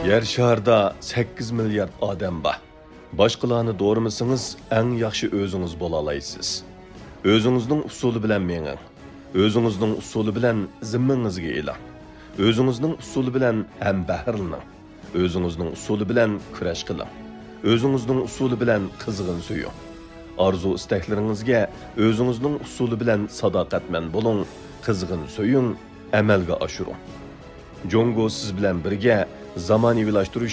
Yer şarda 8 milyard odam bor. Boshqalarni do'rimisingiz, eng yaxshi o'zingiz bo'la olasiz. O'zingizning usuli bilan mening. O'zingizning usuli bilan zimmangizga e'lon. O'zingizning usuli bilan ham bahrlaning. O'zingizning usuli bilan kurash qiling. O'zingizning usuli bilan qizg'in suying. Arzu istaklaringizga o'zingizning usuli bilan sadoqatman bo'ling, qizg'in suying, amalga oshiring. Jongo siz bilan birga zamonaviylashtirish